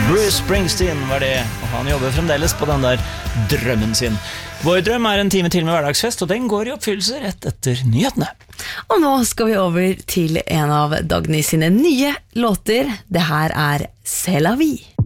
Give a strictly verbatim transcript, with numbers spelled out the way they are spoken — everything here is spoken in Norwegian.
Bruce Springsteen var det, og han jobber fremdeles på den der drømmen sin. Vår drøm er en time til med hverdagsfest, og den går i oppfyllelse rett etter nyhetene. Og nå skal vi over til en av Dagny sine nye låter. Det her er C'est la vie.